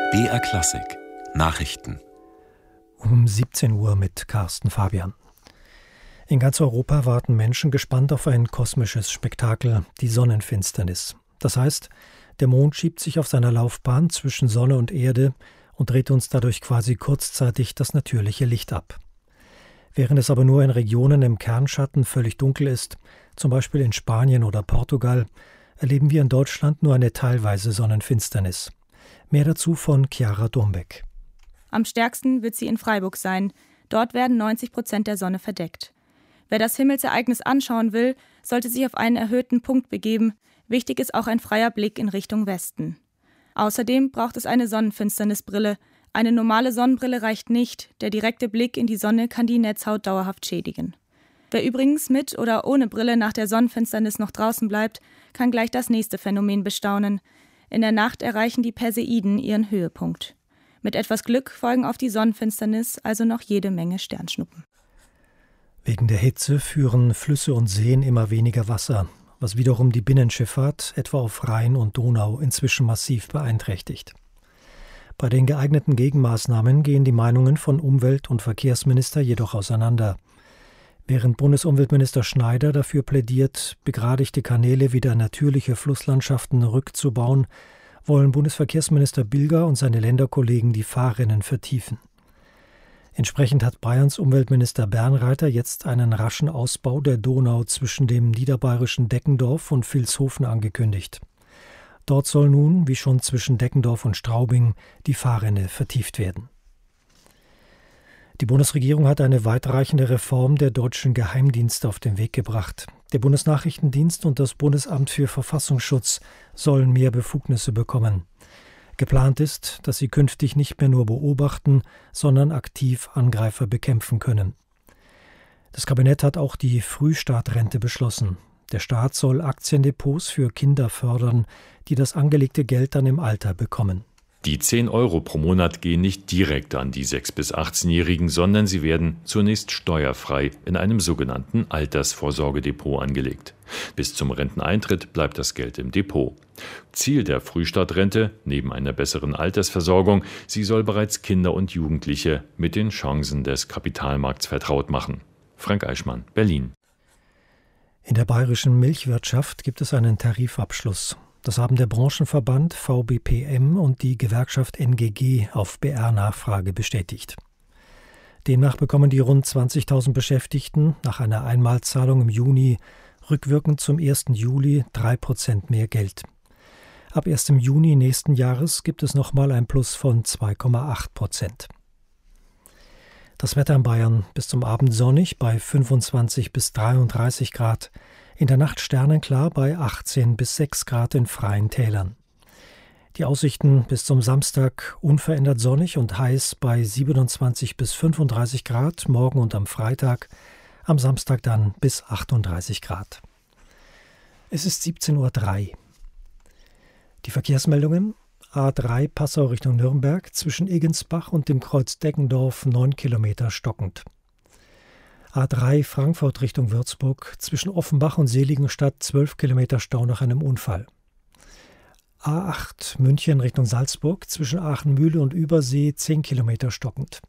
BR Klassik Nachrichten um 17 Uhr mit Carsten Fabian. In ganz Europa warten Menschen gespannt auf ein kosmisches Spektakel, die Sonnenfinsternis. Das heißt, der Mond schiebt sich auf seiner Laufbahn zwischen Sonne und Erde und dreht uns dadurch quasi kurzzeitig das natürliche Licht ab. Während es aber nur in Regionen im Kernschatten völlig dunkel ist, zum Beispiel in Spanien oder Portugal, erleben wir in Deutschland nur eine teilweise Sonnenfinsternis. Mehr dazu von Chiara Dombeck. Am stärksten wird sie in Freiburg sein. Dort werden 90% der Sonne verdeckt. Wer das Himmelsereignis anschauen will, sollte sich auf einen erhöhten Punkt begeben. Wichtig ist auch ein freier Blick in Richtung Westen. Außerdem braucht es eine Sonnenfinsternisbrille. Eine normale Sonnenbrille reicht nicht. Der direkte Blick in die Sonne kann die Netzhaut dauerhaft schädigen. Wer übrigens mit oder ohne Brille nach der Sonnenfinsternis noch draußen bleibt, kann gleich das nächste Phänomen bestaunen. In der Nacht erreichen die Perseiden ihren Höhepunkt. Mit etwas Glück folgen auf die Sonnenfinsternis also noch jede Menge Sternschnuppen. Wegen der Hitze führen Flüsse und Seen immer weniger Wasser, was wiederum die Binnenschifffahrt, etwa auf Rhein und Donau, inzwischen massiv beeinträchtigt. Bei den geeigneten Gegenmaßnahmen gehen die Meinungen von Umwelt- und Verkehrsminister jedoch auseinander. Während Bundesumweltminister Schneider dafür plädiert, begradigte Kanäle wieder in natürliche Flusslandschaften rückzubauen, wollen Bundesverkehrsminister Bilger und seine Länderkollegen die Fahrrinnen vertiefen. Entsprechend hat Bayerns Umweltminister Bernreiter jetzt einen raschen Ausbau der Donau zwischen dem niederbayerischen Deckendorf und Vilshofen angekündigt. Dort soll nun, wie schon zwischen Deckendorf und Straubing, die Fahrrinne vertieft werden. Die Bundesregierung hat eine weitreichende Reform der deutschen Geheimdienste auf den Weg gebracht. Der Bundesnachrichtendienst und das Bundesamt für Verfassungsschutz sollen mehr Befugnisse bekommen. Geplant ist, dass sie künftig nicht mehr nur beobachten, sondern aktiv Angreifer bekämpfen können. Das Kabinett hat auch die Frühstartrente beschlossen. Der Staat soll Aktiendepots für Kinder fördern, die das angelegte Geld dann im Alter bekommen. Die 10 Euro pro Monat gehen nicht direkt an die 6- bis 18-Jährigen, sondern sie werden zunächst steuerfrei in einem sogenannten Altersvorsorgedepot angelegt. Bis zum Renteneintritt bleibt das Geld im Depot. Ziel der Frühstartrente, neben einer besseren Altersversorgung, sie soll bereits Kinder und Jugendliche mit den Chancen des Kapitalmarkts vertraut machen. Frank Eichmann, Berlin. In der bayerischen Milchwirtschaft gibt es einen Tarifabschluss. Das haben der Branchenverband VBPM und die Gewerkschaft NGG auf BR-Nachfrage bestätigt. Demnach bekommen die rund 20.000 Beschäftigten nach einer Einmalzahlung im Juni rückwirkend zum 1. Juli 3% mehr Geld. Ab 1. Juni nächsten Jahres gibt es nochmal ein Plus von 2,8%. Das Wetter in Bayern bis zum Abend sonnig bei 25 bis 33 Grad. In der Nacht sternenklar bei 18 bis 6 Grad in freien Tälern. Die Aussichten bis zum Samstag unverändert sonnig und heiß bei 27 bis 35 Grad, morgen und am Freitag, am Samstag dann bis 38 Grad. Es ist 17:03 Uhr. Die Verkehrsmeldungen: A3 Passau Richtung Nürnberg, zwischen Eggensbach und dem Kreuz Deggendorf 9 Kilometer stockend. A3 Frankfurt Richtung Würzburg, zwischen Offenbach und Seligenstadt 12 Kilometer Stau nach einem Unfall. A8 München Richtung Salzburg, zwischen Aachenmühle und Übersee 10 Kilometer stockend.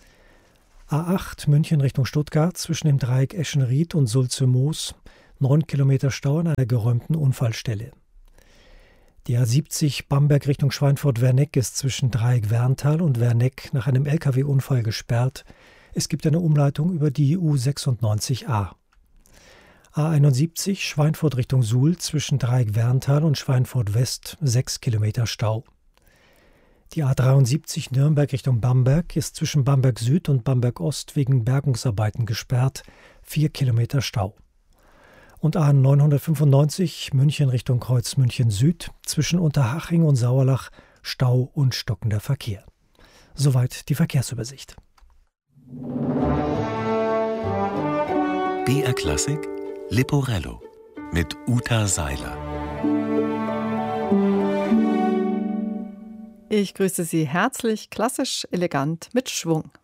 A8 München Richtung Stuttgart, zwischen dem Dreieck Eschenried und Sulze-Moos 9 Kilometer Stau an einer geräumten Unfallstelle. Die A70 Bamberg Richtung Schweinfurt-Werneck ist zwischen Dreieck Werntal und Werneck nach einem Lkw-Unfall gesperrt. Es gibt eine Umleitung über die U96a. A71 Schweinfurt Richtung Suhl, zwischen Dreieck Werntal und Schweinfurt West 6 Kilometer Stau. Die A73 Nürnberg Richtung Bamberg ist zwischen Bamberg Süd und Bamberg Ost wegen Bergungsarbeiten gesperrt, 4 Kilometer Stau. Und A995 München Richtung Kreuz München Süd, zwischen Unterhaching und Sauerlach Stau und stockender Verkehr. Soweit die Verkehrsübersicht. BR Klassik Leporello mit Uta Seiler. Ich grüße Sie herzlich, klassisch, elegant, mit Schwung.